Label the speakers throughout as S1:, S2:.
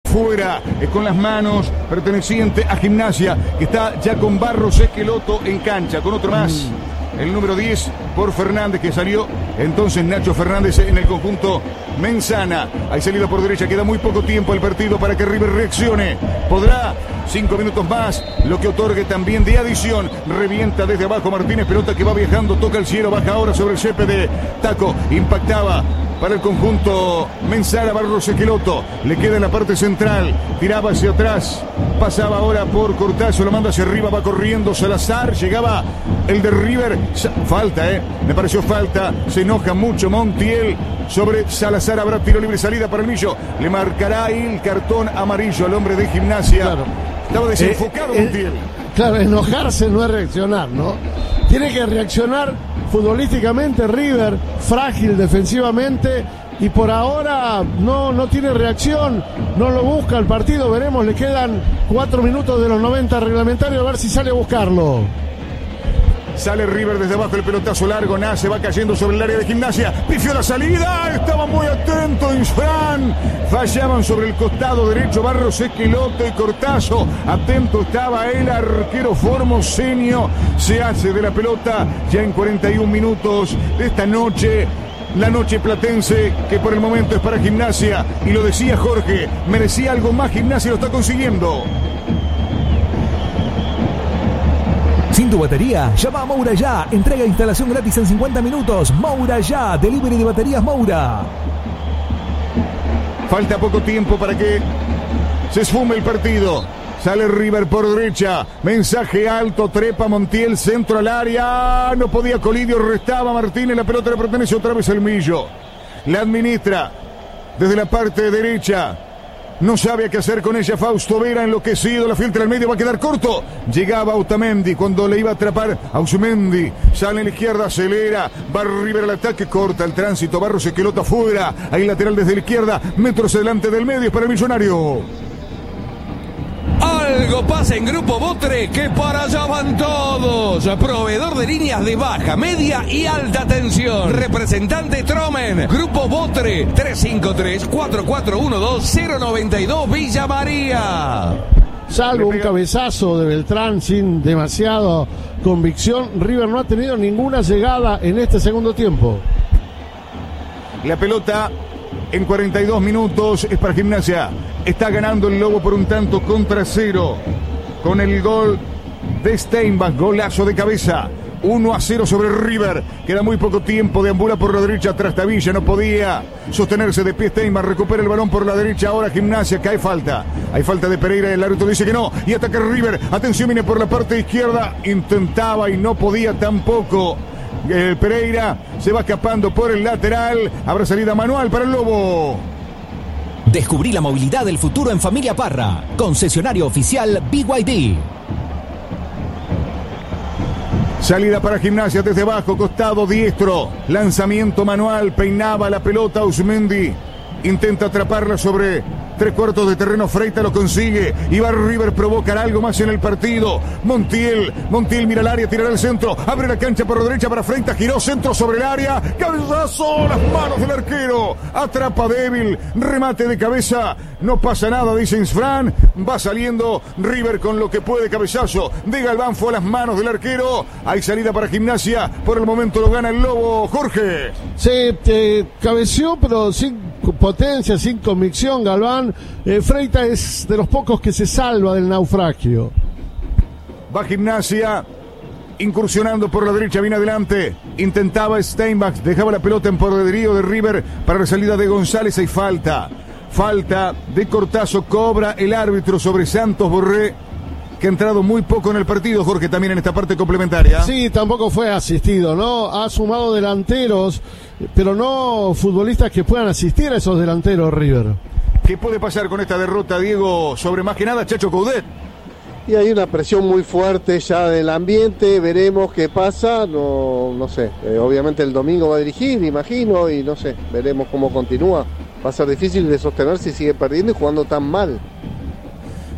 S1: fuera, con las manos, perteneciente a Gimnasia, que está ya con Barros Esqueloto en cancha, con otro más. El número 10 por Fernández, que salió entonces Nacho Fernández en el conjunto Menzana. Hay salida por derecha, queda muy poco tiempo al partido para que River reaccione. Podrá 5 minutos más, lo que otorgue también de adición. Revienta desde abajo Martínez, pelota que va viajando, toca el cielo, baja ahora sobre el césped de Taco. Impactaba para el conjunto Menzana, Barros Esqueloto. Le queda en la parte central, tiraba hacia atrás, pasaba ahora por Cortazo, lo manda hacia arriba, va corriendo Salazar, llegaba el de River. Falta, me pareció falta, se enoja mucho Montiel sobre Salazar. Habrá tiro libre, salida para el Millo, le marcará el cartón amarillo al hombre de Gimnasia. Claro. Estaba desenfocado Montiel.
S2: Claro, enojarse no es reaccionar, ¿no? Tiene que reaccionar futbolísticamente River, frágil defensivamente, y por ahora no tiene reacción, no lo busca el partido. Veremos, le quedan 4 minutos de los 90 reglamentarios, a ver si sale a buscarlo.
S1: Sale River desde abajo, el pelotazo largo, nace, va cayendo sobre el área de Gimnasia, pifió la salida, estaba muy atento Insfran, fallaban sobre el costado derecho Barros Esqueloto y Cortazo, atento estaba el arquero Formoseño, se hace de la pelota ya en 41 minutos de esta noche. La noche platense, que por el momento es para Gimnasia, y lo decía Jorge, merecía algo más Gimnasia, lo está consiguiendo.
S3: Sin tu batería, llama a Moura Ya. Entrega e instalación gratis en 50 minutos. Moura Ya, delivery de baterías Moura.
S1: Falta poco tiempo para que se esfume el partido. Sale River por derecha. Mensaje alto, trepa Montiel, centro al área. No podía Colidio, restaba Martínez. La pelota le pertenece otra vez al Millo. La administra desde la parte derecha. No sabe qué hacer con ella Fausto Vera, enloquecido, la filtra al medio, va a quedar corto. Llegaba Otamendi cuando le iba a atrapar Ausumendi. Sale en la izquierda, acelera, va River al ataque, corta el tránsito, Barros Esqueloto afuera. Ahí lateral desde la izquierda, metros delante del medio para el Millonario.
S4: Algo pasa en Grupo Botre, que para allá van todos. Proveedor de líneas de baja, media y alta tensión. Representante Tromen. Grupo Botre, 353-4412-092 Villa María.
S2: Salvo un cabezazo de Beltrán sin demasiada convicción, River no ha tenido ninguna llegada en este segundo tiempo.
S1: La pelota en 42 minutos es para Gimnasia. Está ganando el Lobo por 1-0 con el gol de Steinbach, golazo de cabeza. 1-0 sobre River. Queda muy poco tiempo, deambula por la derecha Trastavilla, no podía sostenerse de pie Steinbach, recupera el balón por la derecha, ahora Gimnasia, cae falta. Hay falta de Pereira, el árbitro dice que no, y ataca River. Atención, viene por la parte izquierda, intentaba y no podía tampoco. Pereira se va escapando por el lateral. Habrá salida manual para el Lobo.
S3: Descubrí la movilidad del futuro en Familia Parra. Concesionario oficial BYD.
S1: Salida para Gimnasia desde abajo, costado diestro. Lanzamiento manual, peinaba la pelota Usmendi. Intenta atraparla sobre 3/4 de terreno, Freita lo consigue. Y va River, provocar algo más en el partido. Montiel mira el área, tirará el centro. Abre la cancha por la derecha para Freita, giró centro sobre el área. Cabezazo, las manos del arquero. Atrapa débil, remate de cabeza. No pasa nada, dice Insfran. Va saliendo River con lo que puede, cabezazo de Galván, fue a las manos del arquero. Hay salida para Gimnasia. Por el momento lo gana el Lobo, Jorge.
S2: Se cabeció, pero sin potencia, sin convicción Galván. Freita es de los pocos que se salva del naufragio.
S1: Va Gimnasia incursionando por la derecha, viene adelante, intentaba Steinbach, dejaba la pelota en poderío de River para la salida de González. Hay falta de Cortazo, cobra el árbitro sobre Santos Borré, que ha entrado muy poco en el partido, Jorge, también en esta parte complementaria.
S2: Sí, tampoco fue asistido, ¿no? Ha sumado delanteros, pero no futbolistas que puedan asistir a esos delanteros, River.
S1: ¿Qué puede pasar con esta derrota, Diego, sobre más que nada Chacho Coudet?
S5: Y hay una presión muy fuerte ya del ambiente, veremos qué pasa, no sé, obviamente el domingo va a dirigir, imagino, y no sé, veremos cómo continúa. Va a ser difícil de sostener si sigue perdiendo y jugando tan mal.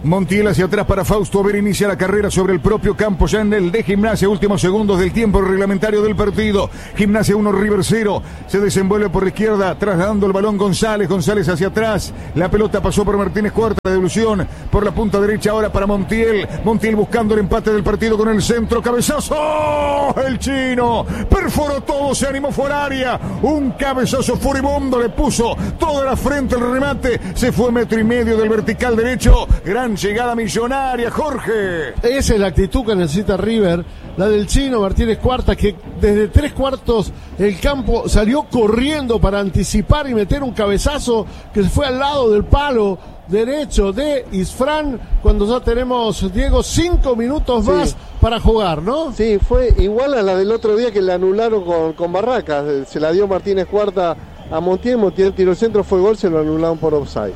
S1: Montiel hacia atrás para Fausto Vera, inicia la carrera sobre el propio campo, ya en el de Gimnasia, últimos segundos del tiempo reglamentario del partido. Gimnasia 1, River 0, se desenvuelve por la izquierda, trasladando el balón González hacia atrás, la pelota pasó por Martínez Cuarta, la devolución por la punta derecha ahora para Montiel buscando el empate del partido con el centro, cabezazo, el chino, perforó todo, se animó fuera área, un cabezazo furibundo, le puso toda la frente el remate, se fue 1,5 metros del vertical derecho, gran llegada millonaria, Jorge.
S2: Esa es la actitud que necesita River, la del chino Martínez Cuarta, que desde 3/4 el campo salió corriendo para anticipar y meter un cabezazo que se fue al lado del palo derecho de Isfrán, cuando ya tenemos, Diego, 5 minutos más para jugar, ¿no?
S5: Sí, fue igual a la del otro día que le anularon con Barracas, se la dio Martínez Cuarta a Montiel tiró el centro, fue gol, se lo anularon por offside.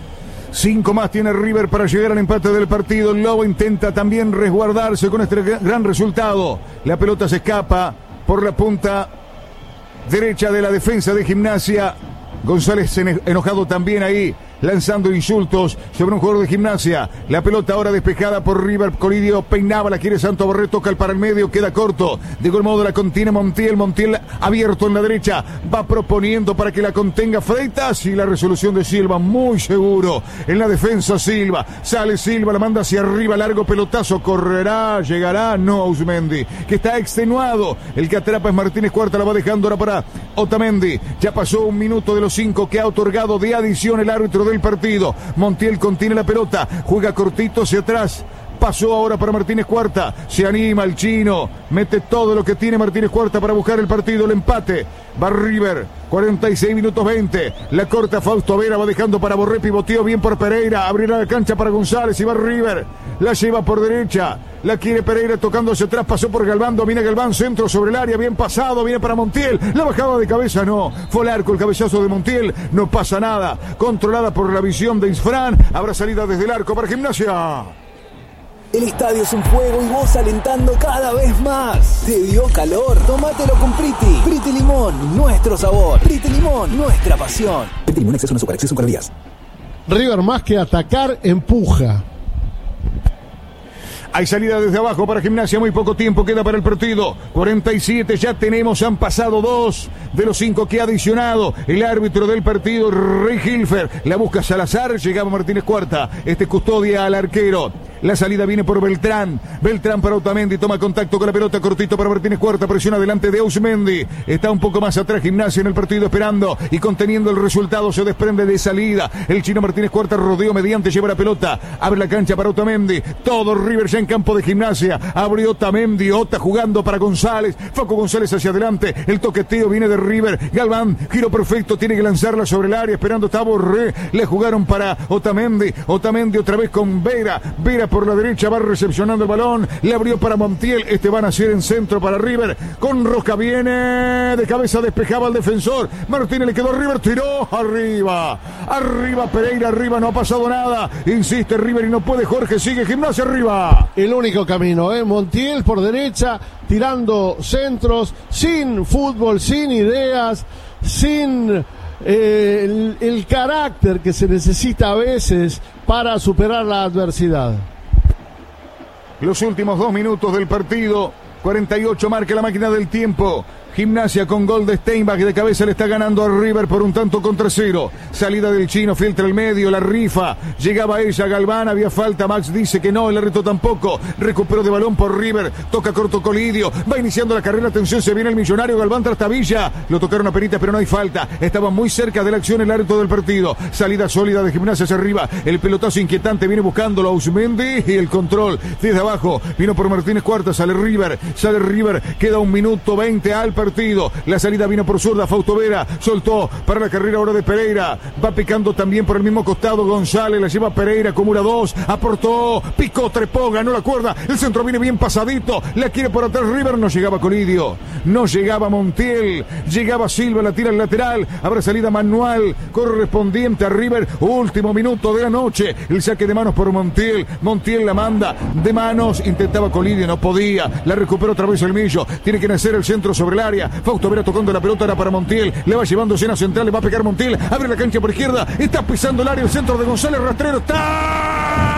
S1: 5 más tiene River para llegar al empate del partido. Lobo intenta también resguardarse con este gran resultado. La pelota se escapa por la punta derecha de la defensa de Gimnasia. González enojado también ahí, lanzando insultos sobre un jugador de Gimnasia. La pelota ahora despejada por River. Colidio peinaba, la quiere Santo Borré, toca el para el medio, queda corto. De igual modo la contiene Montiel abierto en la derecha, va proponiendo para que la contenga Freitas, y la resolución de Silva, muy seguro en la defensa. Silva, sale Silva, la manda hacia arriba, largo pelotazo, correrá, llegará, no, Uzmendi, que está extenuado. El que atrapa es Martínez Cuarta, la va dejando ahora para Otamendi. Ya pasó 1 minuto de los 5 que ha otorgado de adición el árbitro del partido. Montiel contiene la pelota, juega cortito hacia atrás, pasó ahora para Martínez Cuarta, se anima el chino, mete todo lo que tiene Martínez Cuarta para buscar el partido, el empate. Va River, 46 minutos 20, la corta Fausto Vera, va dejando para Borré, pivoteo bien por Pereira, abrirá la cancha para González y va River, la lleva por derecha, la quiere Pereira tocando hacia atrás, pasó por Galván, domina Galván, centro sobre el área, bien pasado, viene para Montiel, la bajada de cabeza no, fue al arco el cabezazo de Montiel, no pasa nada, controlada por la visión de Isfrán, habrá salida desde el arco para Gimnasia.
S3: El estadio es un fuego y vos alentando cada vez más. ¿Te dio calor? Tómatelo con Priti. Priti Limón, nuestro sabor. Priti Limón, nuestra pasión. Priti Limón, exceso en azúcar, exceso en calorías.
S2: River, más que atacar, empuja.
S1: Hay salida desde abajo para Gimnasia, muy poco tiempo queda para el partido. 47 ya tenemos, han pasado 2 de los 5 que ha adicionado el árbitro del partido, Rey Hilfer. La busca Salazar, llegaba Martínez Cuarta, custodia al arquero. La salida viene por Beltrán para Otamendi, toma contacto con la pelota, cortito para Martínez Cuarta, presiona delante de Ausmendi, está un poco más atrás Gimnasia en el partido esperando y conteniendo el resultado, se desprende de salida, el chino Martínez Cuarta, rodeo mediante, lleva la pelota, abre la cancha para Otamendi, todo River ya en campo de Gimnasia, abrió Otamendi, Ota jugando para González, Facu González hacia adelante, el toqueteo viene de River, Galván, giro perfecto, tiene que lanzarla sobre el área, esperando está Borré, le jugaron para Otamendi otra vez con Vera por la derecha, va recepcionando el balón, le abrió para Montiel, van a hacer en centro para River, con Roca viene, de cabeza despejaba al defensor, Martínez le quedó a River, tiró, arriba Pereira, arriba, no ha pasado nada, insiste River y no puede, Jorge, sigue Gimnasia arriba.
S2: El único camino, Montiel por derecha, tirando centros, sin fútbol, sin ideas, sin el carácter que se necesita a veces para superar la adversidad.
S1: Los últimos 2 minutos del partido, 48 marca la máquina del tiempo. Gimnasia con gol de Steinbach, de cabeza le está ganando a River por 1-0. Salida del chino, filtra el medio, la rifa, llegaba ella, Galván, había falta, Max dice que no, el árbitro tampoco, recuperó de balón por River, toca corto Colidio, va iniciando la carrera, atención, se viene el millonario, Galván tras Tavilla, lo tocaron a Perita pero no hay falta, estaba muy cerca de la acción el árbitro del partido, salida sólida de Gimnasia hacia arriba, el pelotazo inquietante, viene buscándolo Ausmendi y el control desde abajo, vino por Martínez Cuarta, sale River, queda 1 minuto 20 al partido, la salida vino por zurda, Fausto Vera, soltó para la carrera ahora de Pereira, va picando también por el mismo costado González, la lleva Pereira, acumula 2, aportó, picó, trepó, ganó la cuerda, el centro viene bien pasadito, la quiere por atrás River, no llegaba Colidio, no llegaba Montiel, llegaba Silva, la tira al lateral, habrá salida manual correspondiente a River, último minuto de la noche, el saque de manos por Montiel la manda de manos, intentaba Colidio, no podía, la recuperó otra vez el Millo, tiene que nacer el centro sobre el área, Fausto Vera tocando la pelota, era para Montiel, le va llevando escena central, le va a pegar Montiel, abre la cancha por izquierda, está pisando el área, el centro de González, rastrero, está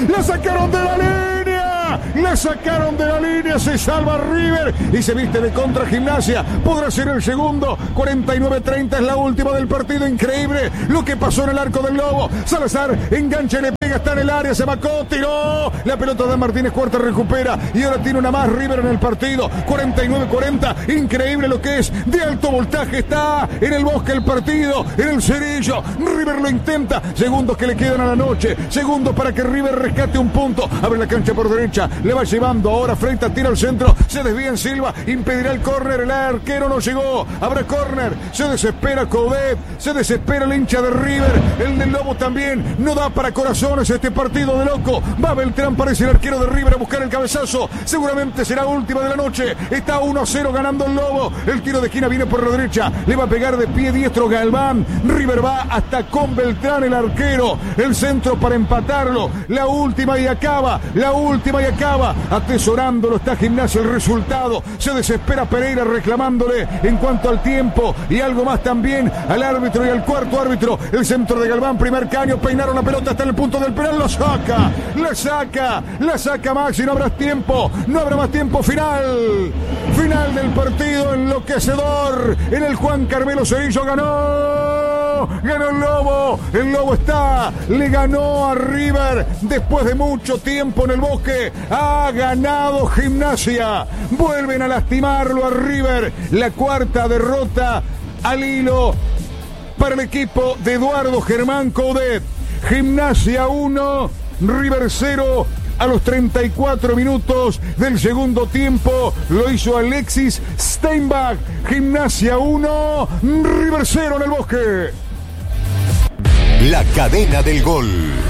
S1: la sacaron de la línea, la sacaron de la línea, se salva River y se viste de contra Gimnasia, podrá ser el segundo. 49-30 es la última del partido, increíble lo que pasó en el arco del Lobo. Salazar engancha y le pega, está en el área, se bacó, tiró, la pelota de Martínez Cuarta recupera y ahora tiene una más River en el partido. 49-40, increíble lo que es de alto voltaje, está en el Bosque el partido, en el Cerillo, River lo intenta, segundos que le quedan a la noche, segundos para que River rescate un punto, abre la cancha por derecha, le va llevando ahora Freitas, tira al centro, se desvía en Silva, impedirá el córner, el arquero no llegó, habrá córner, se desespera Coudet, se desespera el hincha de River, el del Lobo también, no da para corazones este partido de loco, va Beltrán, parece el arquero de River a buscar el cabezazo, seguramente será última de la noche, está 1-0 ganando el Lobo, el tiro de esquina viene por la derecha, le va a pegar de pie diestro Galván, River va hasta con Beltrán el arquero, el centro para empatarlo, la última y acaba, atesorándolo está Gimnasia, el resultado, se desespera Pereira reclamándole en cuanto al tiempo y algo más también al árbitro y al cuarto árbitro, el centro de Galván, primer caño, peinaron la pelota hasta el punto del penal, la saca Maxi, no habrá más tiempo, final del partido, enloquecedor, en el Juan Carmelo Cerillo ganó el Lobo le ganó a River después de mucho tiempo en el Bosque, ha ganado Gimnasia, vuelven a lastimarlo a River, la cuarta derrota al hilo para el equipo de Eduardo Germán Coudet. Gimnasia 1, River 0 a los 34 minutos del segundo tiempo, lo hizo Alexis Steinbach. Gimnasia 1, River 0 en el Bosque.
S6: La cadena del gol.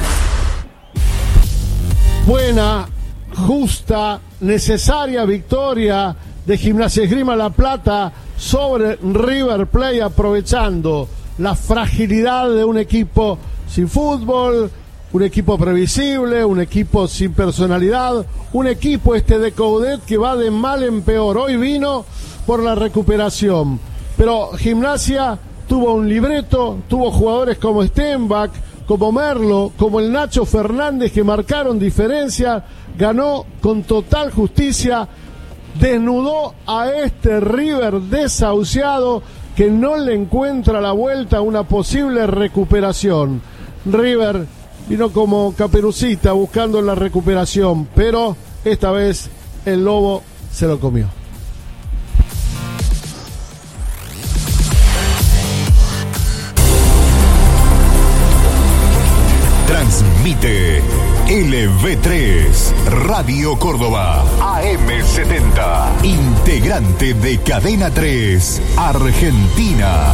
S2: Buena, justa, necesaria victoria de Gimnasia Esgrima La Plata sobre River Plate, aprovechando la fragilidad de un equipo sin fútbol, un equipo previsible, un equipo sin personalidad, un equipo de Coudet que va de mal en peor. Hoy vino por la recuperación, pero Gimnasia tuvo un libreto, tuvo jugadores como Steinbach, como Merlo, como el Nacho Fernández que marcaron diferencia, ganó con total justicia, desnudó a este River desahuciado que no le encuentra la vuelta a una posible recuperación. River vino como Caperucita buscando la recuperación, pero esta vez el Lobo se lo comió.
S6: Transmite LV3 Radio Córdoba AM70, integrante de Cadena 3 Argentina.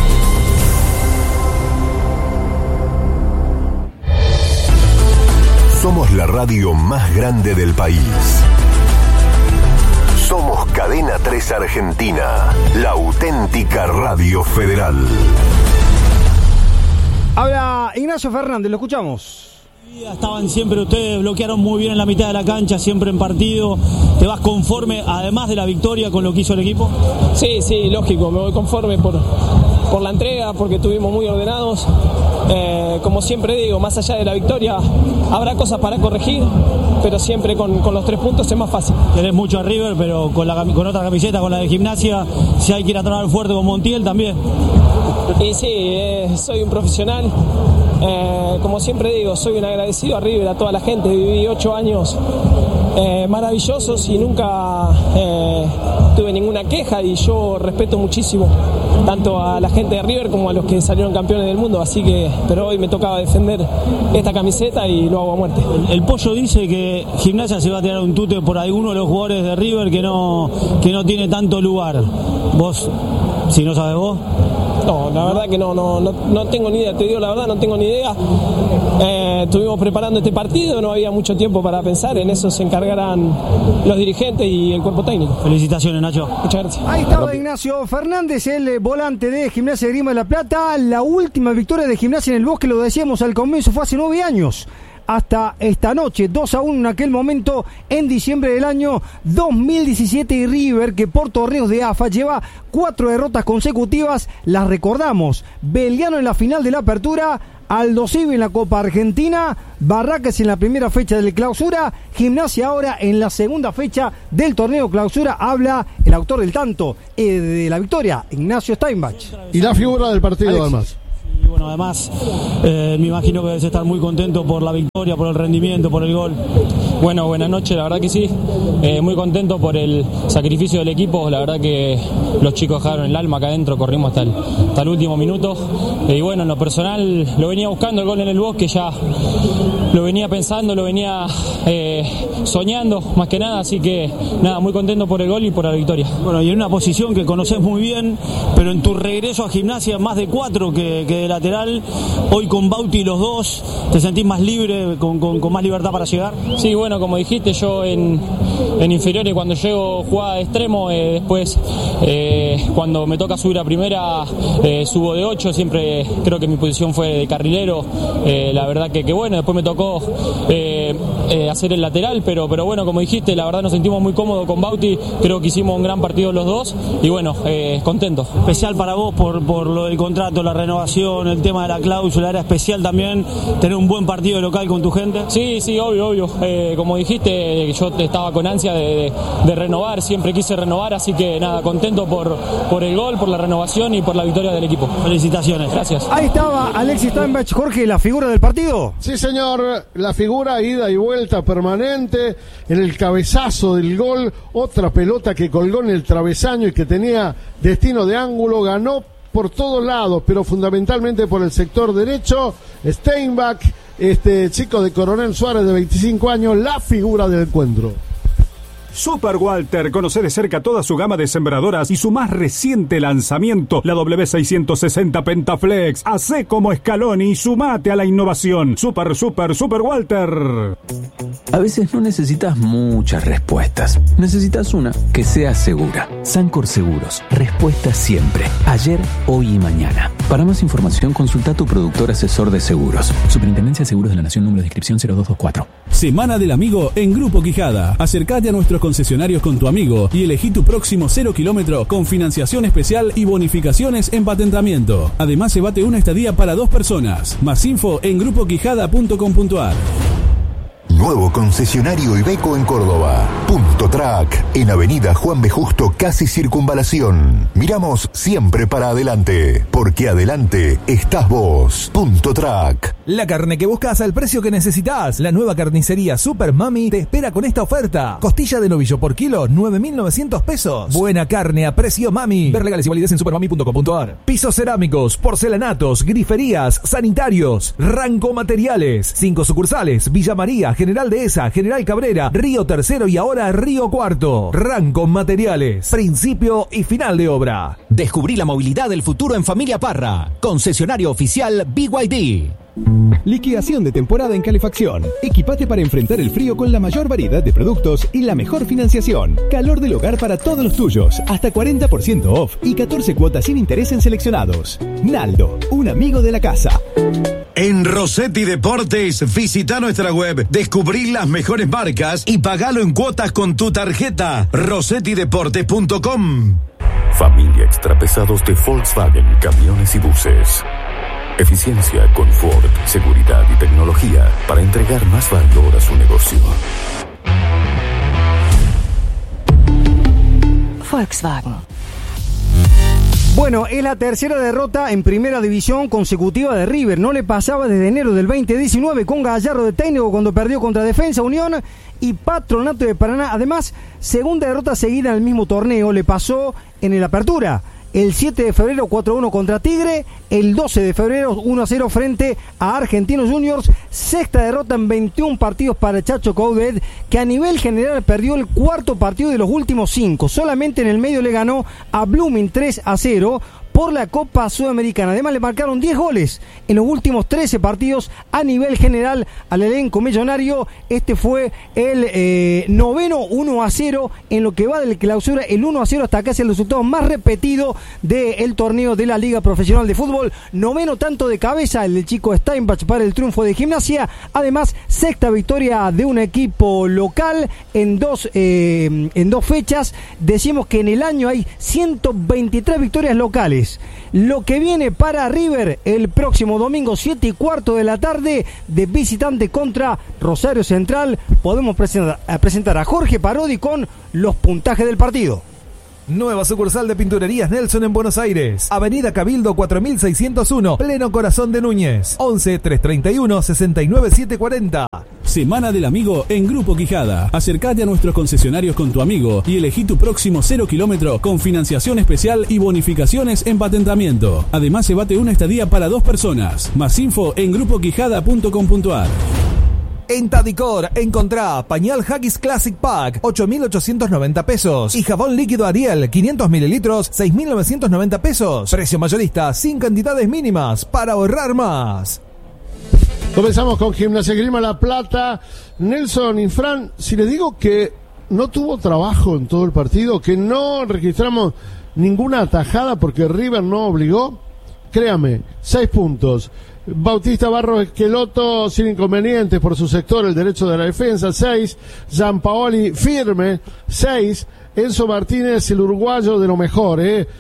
S6: Somos la radio más grande del país. Somos Cadena 3 Argentina, la auténtica radio federal.
S7: Habla Ignacio Fernández, lo escuchamos.
S8: Estaban siempre ustedes, bloquearon muy bien en la mitad de la cancha, siempre en partido. ¿Te vas conforme, además de la victoria, con lo que hizo el equipo?
S9: Sí, lógico, me voy conforme por la entrega, porque estuvimos muy ordenados. Como siempre digo, más allá de la victoria, habrá cosas para corregir, pero siempre con los 3 puntos es más fácil.
S8: Tenés mucho a River, pero con otra camiseta, con la de Gimnasia, si hay que ir a trabajar fuerte con Montiel también.
S9: Y sí, soy un profesional. Como siempre digo, soy un agradecido a River, a toda la gente. Viví 8 años maravillosos y nunca tuve ninguna queja, y yo respeto muchísimo tanto a la gente de River como a los que salieron campeones del mundo, así que, pero hoy me tocaba defender esta camiseta y lo hago a muerte.
S8: El Pollo dice que Gimnasia se va a tirar un tute por alguno de los jugadores de River que no tiene tanto lugar. ¿Vos, si no sabes vos?
S9: No, la verdad que no tengo ni idea, te digo la verdad, no tengo ni idea. Estuvimos preparando este partido, no había mucho tiempo para pensar, en eso se encargarán los dirigentes y el cuerpo técnico.
S8: Felicitaciones, Nacho.
S9: Muchas gracias.
S7: Ahí estaba Ignacio Fernández, el volante de Gimnasia Esgrima de La Plata. La última victoria de Gimnasia en el Bosque, lo decíamos al comienzo, fue hace 9 años. hasta esta noche. 2-1 en aquel momento en diciembre del año 2017 y River, que por torneos de AFA lleva 4 derrotas consecutivas, las recordamos. Belgrano en la final de la Apertura, Aldo Civi en la Copa Argentina, Barracas en la primera fecha del Clausura, Gimnasia ahora en la segunda fecha del torneo Clausura. Habla el autor del tanto de la victoria, Ignacio Steinbach.
S2: Y la figura del partido, Alexis. Además.
S8: Y bueno, además me imagino que debes estar muy contento por la victoria, por el rendimiento, por el gol.
S9: Bueno, buenas noches, la verdad que sí. Muy contento por el sacrificio del equipo. La verdad que los chicos dejaron el alma acá adentro, corrimos hasta el último minuto. Y bueno, en lo personal lo venía buscando el gol en el Bosque, ya lo venía pensando, lo venía soñando más que nada. Así que nada, muy contento por el gol y por la victoria.
S8: Bueno, y en una posición que conoces muy bien, pero en tu regreso a Gimnasia más de 4 que de lateral, hoy con Bauti los dos, ¿te sentís más libre, con más libertad para llegar?
S9: Sí, bueno, como dijiste, yo en inferiores cuando llego jugaba de extremo, después cuando me toca subir a primera subo de 8, siempre creo que mi posición fue de carrilero, la verdad que bueno, después me tocó hacer el lateral, pero bueno, como dijiste, la verdad nos sentimos muy cómodos con Bauti, creo que hicimos un gran partido los dos y bueno, contento.
S8: Especial para vos por lo del contrato, la renovación, el tema de la cláusula, era especial también tener un buen partido local con tu gente.
S9: Sí, obvio. Como dijiste, yo estaba con ansia de renovar, siempre quise renovar, así que nada, contento por el gol, por la renovación y por la victoria del equipo.
S8: Felicitaciones.
S9: Gracias.
S7: Ahí estaba Alexis Steinbach. Jorge, la figura del partido.
S2: Sí, señor, la figura, ida y vuelta permanente, en el cabezazo del gol, otra pelota que colgó en el travesaño y que tenía destino de ángulo, ganó por todos lados, pero fundamentalmente por el sector derecho. Steinbach, este chico de Coronel Suárez de 25 años, la figura del encuentro.
S10: Super Walter, conoce de cerca toda su gama de sembradoras y su más reciente lanzamiento, la W660 Pentaflex. Hacé como Scaloni y sumate a la innovación. Super Walter.
S11: A veces no necesitas muchas respuestas. Necesitas una que sea segura. Sancor Seguros. Respuesta siempre. Ayer, hoy y mañana. Para más información, consulta a tu productor asesor de seguros. Superintendencia de Seguros de la Nación, número de inscripción 0224.
S12: Semana del Amigo en Grupo Quijada. Acércate a nuestros concesionarios con tu amigo y elegí tu próximo 0 kilómetro con financiación especial y bonificaciones en patentamiento. Además, se bate una estadía para 2 personas. Más info en grupoquijada.com.ar.
S6: Nuevo concesionario Iveco en Córdoba. Punto Track, en Avenida Juan B. Justo, casi Circunvalación. Miramos siempre para adelante, porque adelante estás vos. Punto Track.
S13: La carne que buscas al precio que necesitas. La nueva carnicería Super Mami te espera con esta oferta. Costilla de novillo por kilo, 9.900 pesos. Buena carne a precio Mami. Ver legales y validez en supermami.com.ar. Pisos cerámicos, porcelanatos, griferías, sanitarios. Ranco Materiales. 5 sucursales. Villa María, General Dehesa, General Cabrera, Río Tercero y ahora Río Cuarto. Ranco Materiales. Principio y final de obra.
S14: Descubrí la movilidad del futuro en Familia Parra. Concesionario oficial BYD.
S15: Liquidación de temporada en calefacción. Equipate para enfrentar el frío con la mayor variedad de productos y la mejor financiación. Calor del hogar para todos los tuyos. Hasta 40% off y 14 cuotas sin interés en seleccionados. Naldo, un amigo de la casa.
S16: En Rossetti Deportes, visita nuestra web, descubrí las mejores marcas y pagalo en cuotas con tu tarjeta. rossettideportes.com.
S6: Familia Extrapesados de Volkswagen, camiones y buses. Eficiencia, confort, seguridad y tecnología para entregar más valor a su negocio.
S3: Volkswagen.
S7: Bueno, es la tercera derrota en primera división consecutiva de River. No le pasaba desde enero del 2019 con Gallardo de técnico cuando perdió contra Defensa, Unión y Patronato de Paraná. Además, segunda derrota seguida en el mismo torneo. Le pasó en el Apertura. El 7 de febrero 4-1 contra Tigre, el 12 de febrero 1-0 frente a Argentinos Juniors, sexta derrota en 21 partidos para Chacho Coudet, que a nivel general perdió el cuarto partido de los últimos 5, solamente en el medio le ganó a Blooming 3-0, por la Copa Sudamericana. Además le marcaron 10 goles en los últimos 13 partidos a nivel general al elenco millonario. Este fue el noveno 1-0 en lo que va del clausura. El 1-0 hasta acá es el resultado más repetido del torneo de la Liga Profesional de Fútbol. Noveno tanto de cabeza el del chico Steinbach para el triunfo de Gimnasia. Además, sexta victoria de un equipo local en dos fechas. Decimos que en el año hay 123 victorias locales. Lo que viene para River el próximo domingo 7:15 de la tarde de visitante contra Rosario Central. Podemos presentar a Jorge Parodi con los puntajes del partido.
S13: Nueva sucursal de Pinturerías Nelson en Buenos Aires. Avenida Cabildo 4601, pleno corazón de Núñez. 11 331 69 740.
S12: Semana del Amigo en Grupo Quijada. Acércate a nuestros concesionarios con tu amigo y elegí tu próximo 0 kilómetro con financiación especial y bonificaciones en patentamiento. Además, se bate una estadía para 2 personas. Más info en grupoquijada.com.ar.
S13: En Tadicor encontrá pañal Haggis Classic Pack 8.890 pesos y jabón líquido Ariel 500 mililitros 6.990 pesos. Precio mayorista sin cantidades mínimas para ahorrar más.
S2: Comenzamos con Gimnasia Esgrima La Plata. Nelson y Fran, si les digo que no tuvo trabajo en todo el partido, que no registramos ninguna atajada porque River no obligó, créame, 6 puntos. Bautista Barros Esqueloto sin inconvenientes por su sector, el derecho de la defensa, 6. Gianpaoli firme, 6. Enzo Martínez, el uruguayo, de lo mejor,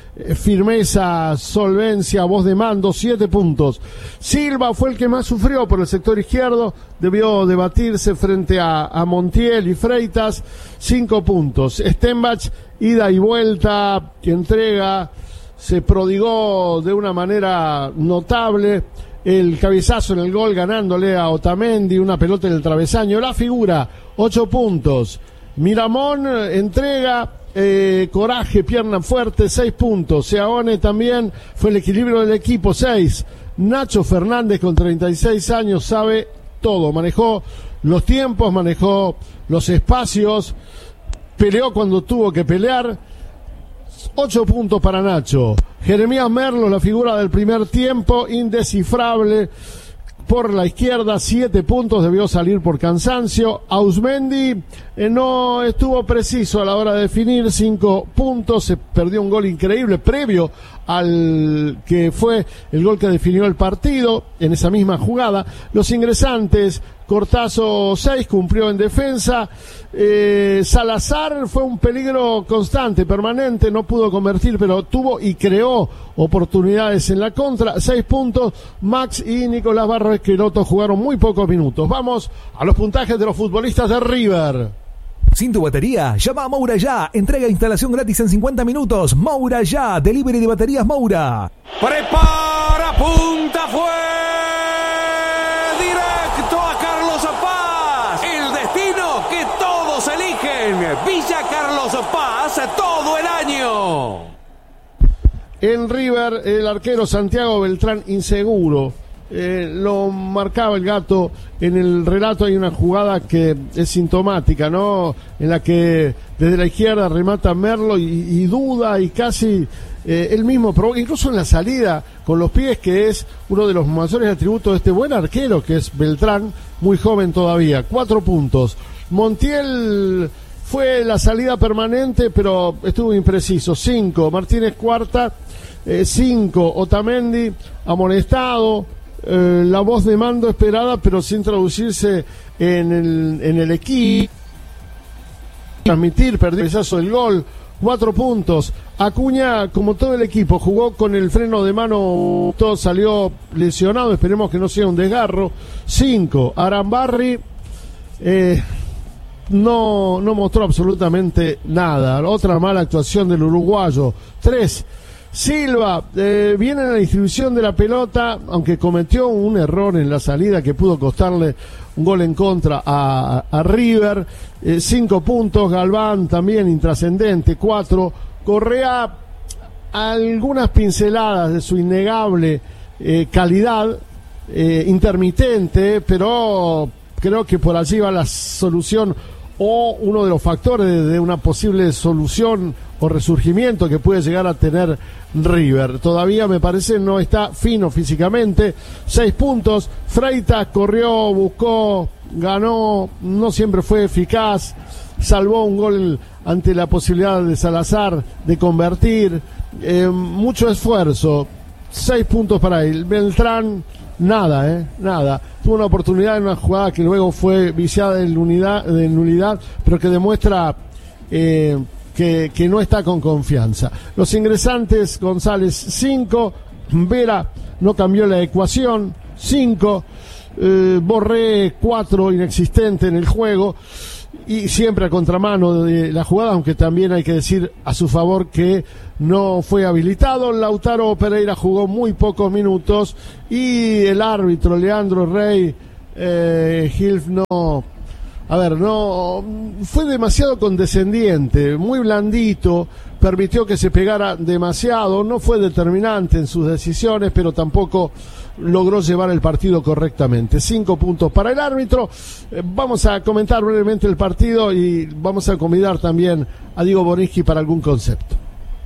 S2: firmeza, solvencia, voz de mando, 7 puntos. Silva fue el que más sufrió por el sector izquierdo, debió debatirse frente a Montiel y Freitas, 5 puntos. Stenbach, ida y vuelta, que entrega, se prodigó de una manera notable. El cabezazo en el gol ganándole a Otamendi, una pelota en el travesaño. La figura, 8 puntos. Miramón, entrega, coraje, pierna fuerte, 6 puntos. Seaone también fue el equilibrio del equipo, 6. Nacho Fernández con 36 años sabe todo. Manejó los tiempos, manejó los espacios, peleó cuando tuvo que pelear. 8 puntos para Nacho. Jeremías Merlo, la figura del primer tiempo, indescifrable por la izquierda, 7 puntos, debió salir por cansancio. Ausmendi no estuvo preciso a la hora de definir, 5 puntos, se perdió un gol increíble previo al que fue el gol que definió el partido en esa misma jugada. Los ingresantes, Cortazo 6, cumplió en defensa. Salazar fue un peligro constante, permanente, no pudo convertir, pero tuvo y creó oportunidades en la contra, 6 puntos. Max y Nicolás Barros Esqueloto jugaron muy pocos minutos. Vamos a los puntajes de los futbolistas de River.
S13: Sin tu batería, llama a Moura Ya. Entrega e instalación gratis en 50 minutos. Moura Ya, delivery de baterías Moura.
S4: Prepara, punta, fue directo a Carlos Paz. El destino que todos eligen. Villa Carlos Paz todo el año.
S2: En River, el arquero Santiago Beltrán inseguro. Lo marcaba el Gato en el relato. Hay una jugada que es sintomática, ¿no? En la que desde la izquierda remata Merlo y duda y casi él mismo provoca, incluso en la salida con los pies, que es uno de los mayores atributos de este buen arquero que es Beltrán, muy joven todavía. 4 puntos. Montiel fue la salida permanente, pero estuvo impreciso. 5. Martínez Cuarta, 5. Otamendi amonestado. La voz de mando esperada, pero sin traducirse en el equipo. Transmitir, perdió el besazo del gol. 4 puntos. Acuña, como todo el equipo, jugó con el freno de mano, todo salió lesionado, esperemos que no sea un desgarro. 5. Arambarri no mostró absolutamente nada. Otra mala actuación del uruguayo. 3. Silva, viene en la distribución de la pelota, aunque cometió un error en la salida que pudo costarle un gol en contra a River. 5 puntos. Galván también intrascendente. 4. Correa, algunas pinceladas de su innegable calidad, intermitente, pero creo que por allí va la solución o uno de los factores de una posible solución o resurgimiento que puede llegar a tener River. Todavía me parece no está fino físicamente. 6 puntos, Freitas corrió, buscó, ganó, no siempre fue eficaz, salvó un gol ante la posibilidad de Salazar de convertir, mucho esfuerzo. 6 puntos para él. Beltrán, nada. Tuvo una oportunidad en una jugada que luego fue viciada de nulidad, pero que demuestra que no está con confianza. Los ingresantes, González 5, Vera no cambió la ecuación, 5, Borré 4, inexistente en el juego, y siempre a contramano de la jugada, aunque también hay que decir a su favor que no fue habilitado. Lautaro Pereira jugó muy pocos minutos, y el árbitro Leandro Rey Hilf no fue demasiado condescendiente, muy blandito, permitió que se pegara demasiado, no fue determinante en sus decisiones, pero tampoco logró llevar el partido correctamente. 5 puntos para el árbitro. Vamos a comentar brevemente el partido y vamos a convidar también a Diego Borinski para algún concepto.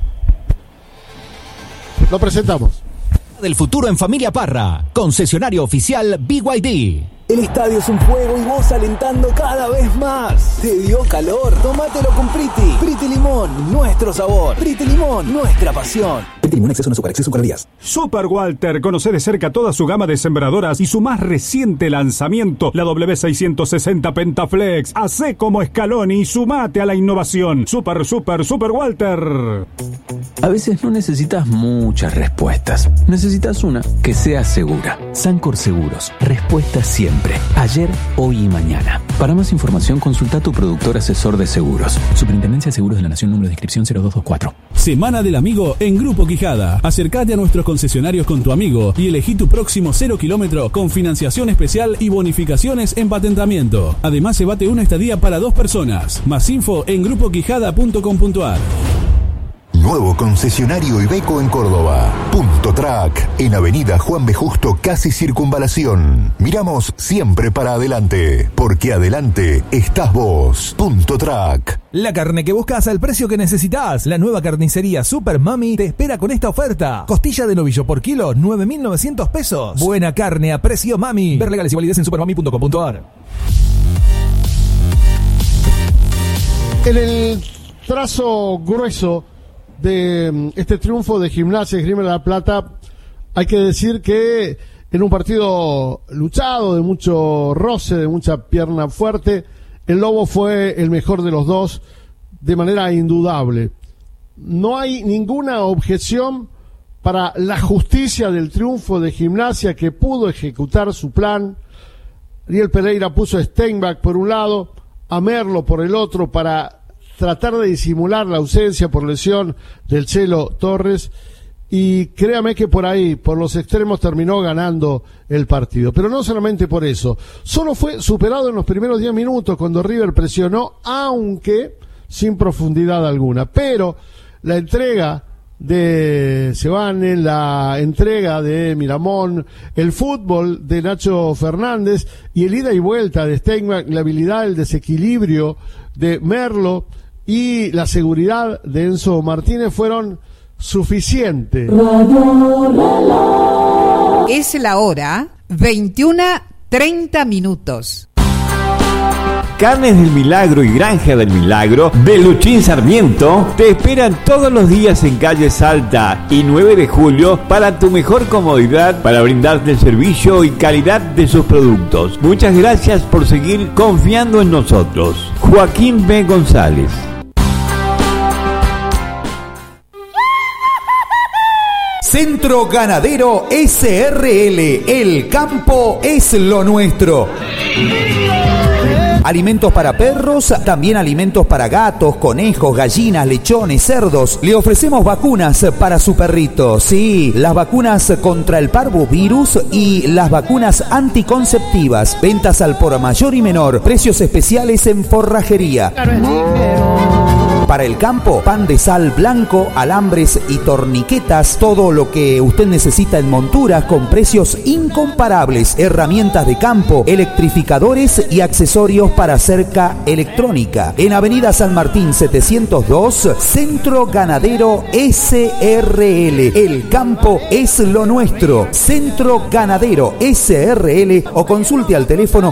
S2: Lo presentamos.
S14: Del futuro en Familia Parra, concesionario oficial BYD.
S3: El estadio es un juego y vos alentando cada vez más. ¿Te dio calor? Tómatelo con Priti. Priti Limón, nuestro sabor. Priti Limón, nuestra pasión. Priti Limón, exceso en azúcar, exceso en calorías.
S10: Super Walter, conoce de cerca toda su gama de sembradoras y su más reciente lanzamiento, la W660 Pentaflex. Hacé como Scaloni y sumate a la innovación. Super Walter.
S11: A veces no necesitas muchas respuestas. Necesitas una que sea segura. Sancor Seguros. Respuesta siempre. Ayer, hoy y mañana. Para más información, consulta a tu productor asesor de seguros. Superintendencia de Seguros de la Nación, número de inscripción 0224.
S12: Semana del Amigo en Grupo Quijada. Acércate a nuestros concesionarios con tu amigo y elegí tu próximo 0 kilómetro con financiación especial y bonificaciones en patentamiento. Además, se bate una estadía para 2 personas. Más info en grupoquijada.com.ar.
S6: Nuevo concesionario Iveco en Córdoba. Punto Track, en Avenida Juan B. Justo, casi Circunvalación. Miramos siempre para adelante, porque adelante estás vos. Punto Track.
S13: La carne que buscas al precio que necesitas. La nueva carnicería Super Mami te espera con esta oferta. Costilla de novillo por kilo, 9.900 pesos. Buena carne a precio Mami. Ver legales y validez en supermami.com.ar.
S2: En el trazo grueso de este triunfo de Gimnasia Esgrima de La Plata, hay que decir que en un partido luchado, de mucho roce, de mucha pierna fuerte, el Lobo fue el mejor de los dos de manera indudable. No hay ninguna objeción para la justicia del triunfo de Gimnasia, que pudo ejecutar su plan. Ariel Pereira puso a Steinbach por un lado, a Merlo por el otro, para tratar de disimular la ausencia por lesión del Chelo Torres, y créame que por ahí, por los extremos, terminó ganando el partido. Pero no solamente por eso, solo fue superado en los primeros 10 minutos cuando River presionó, aunque sin profundidad alguna. Pero la entrega de Sebane, la entrega de Miramón, el fútbol de Nacho Fernández y el ida y vuelta de Steinbach, la habilidad, el desequilibrio de Merlo y la seguridad de Enzo Martínez fueron suficientes.
S17: Es la hora 21:30.
S18: Carnes del Milagro y Granja del Milagro de Luchín Sarmiento te esperan todos los días en calle Salta y 9 de julio para tu mejor comodidad, para brindarte el servicio y calidad de sus productos. Muchas gracias por seguir confiando en nosotros. Joaquín B. González.
S13: Centro Ganadero SRL, el campo es lo nuestro. Alimentos para perros, también alimentos para gatos, conejos, gallinas, lechones, cerdos. Le ofrecemos vacunas para su perrito. Sí, las vacunas contra el parvovirus y las vacunas anticonceptivas. Ventas al por mayor y menor. Precios especiales en forrajería.
S19: Para el campo, pan de sal blanco, alambres y torniquetas, todo lo que usted necesita en monturas con precios incomparables, herramientas de campo, electrificadores y accesorios para cerca electrónica. En Avenida San Martín 702, Centro Ganadero SRL. El campo es lo nuestro. Centro Ganadero SRL o consulte al teléfono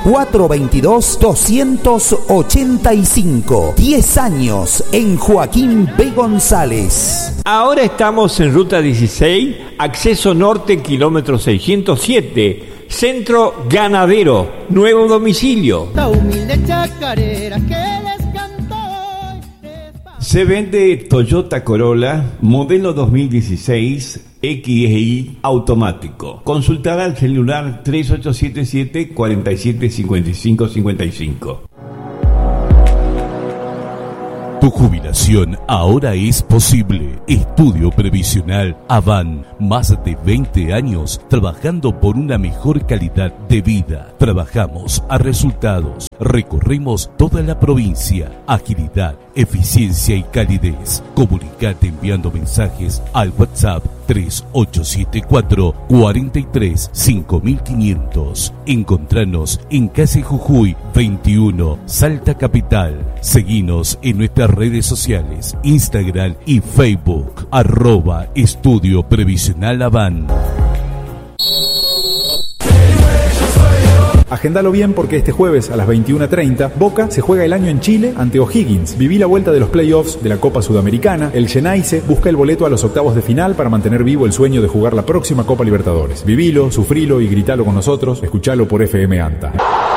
S19: 422-285. 10 años en Joaquín B. González.
S18: Ahora estamos en Ruta 16, acceso norte, kilómetro 607, Centro Ganadero, nuevo domicilio.
S20: La humilde chacarera que les cantó.
S18: Se vende Toyota Corolla, modelo 2016, XI automático. Consultar al celular 3877 475555.
S12: Tu jubilación ahora es posible. Estudio Previsional Avan. Más de 20 años trabajando por una mejor calidad de vida. Trabajamos a resultados. Recorremos toda la provincia. Agilidad, eficiencia y calidez. Comunicate enviando mensajes al WhatsApp 3874 43 5500. Encontranos en calle Jujuy 21, Salta Capital. Seguinos en nuestras redes sociales, Instagram y Facebook, @Estudio Previsional Avan.
S21: Agendalo bien porque este jueves a las 21:30 Boca se juega el año en Chile ante O'Higgins. Viví la vuelta de los playoffs de la Copa Sudamericana. El Geneise busca el boleto a los octavos de final para mantener vivo el sueño de jugar la próxima Copa Libertadores. Vivilo, sufrilo y gritalo con nosotros. Escuchalo por FM Anta.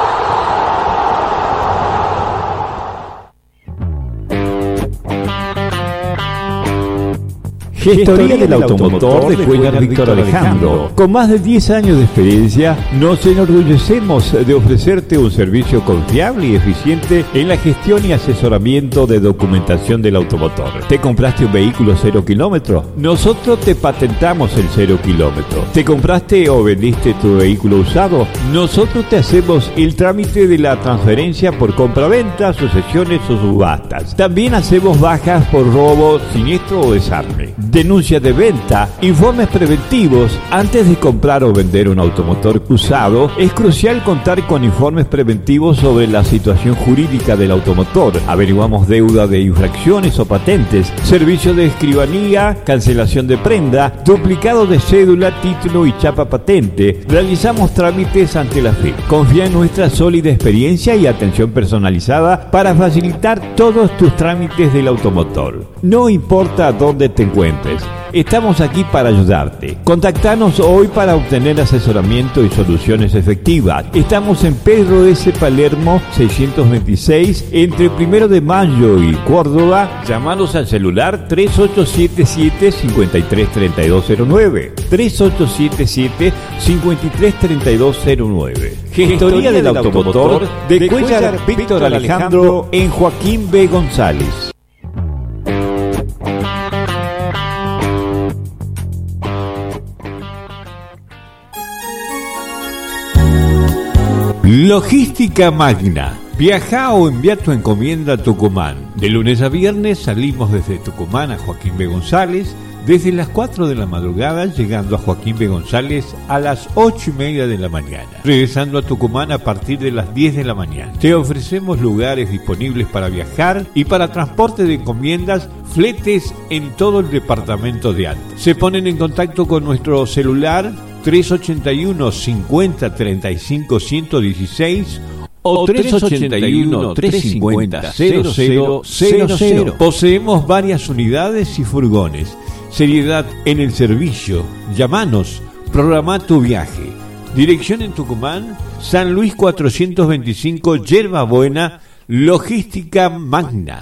S18: Gestoría del automotor de Cuellar Víctor Alejandro. Con más de 10 años de experiencia, nos enorgullecemos de ofrecerte un servicio confiable y eficiente en la gestión y asesoramiento de documentación del automotor. ¿Te compraste un vehículo 0 kilómetros? Nosotros te patentamos el 0 kilómetros. ¿Te compraste o vendiste tu vehículo usado? Nosotros te hacemos el trámite de la transferencia por compraventa, sucesiones o subastas. También hacemos bajas por robo, siniestro o desarme. Denuncia de venta, informes preventivos. Antes de comprar o vender un automotor usado, es crucial contar con informes preventivos sobre la situación jurídica del automotor. Averiguamos deuda de infracciones o patentes, servicio de escribanía, cancelación de prenda, duplicado de cédula, título y chapa patente. Realizamos trámites ante la FIP. Confía en nuestra sólida experiencia y atención personalizada para facilitar todos tus trámites del automotor. No importa dónde te encuentres, estamos aquí para ayudarte. Contactanos hoy para obtener asesoramiento y soluciones efectivas. Estamos en Pedro S. Palermo 626, entre 1 de Mayo y Córdoba. Llámanos al celular 3877-533209. 3877-533209. Gestoría del automotor de Cuellar Víctor Alejandro en Joaquín B. González. Logística Magna. Viaja o envía tu encomienda a Tucumán. De lunes a viernes salimos desde Tucumán a Joaquín B. González desde las 4 de la madrugada, llegando a Joaquín B. González a las 8:30 de la mañana, regresando a Tucumán a partir de las 10 de la mañana. Te ofrecemos lugares disponibles para viajar y para transporte de encomiendas, fletes en todo el departamento de Anta. Se ponen en contacto con nuestro celular 381 50 35 116 o 381 350 0000. Poseemos varias unidades y furgones. Seriedad en el servicio. Llámanos, programa tu viaje. Dirección en Tucumán, San Luis 425, Yerba Buena. Logística Magna.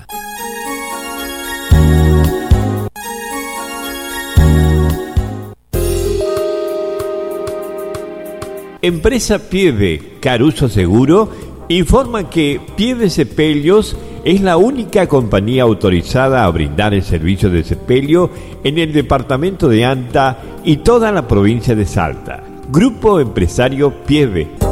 S18: Empresa Pieve, Caruso Seguro, informa que Pieve Sepelios es la única compañía autorizada a brindar el servicio de sepelio en el departamento de Anta y toda la provincia de Salta. Grupo Empresario Pieve.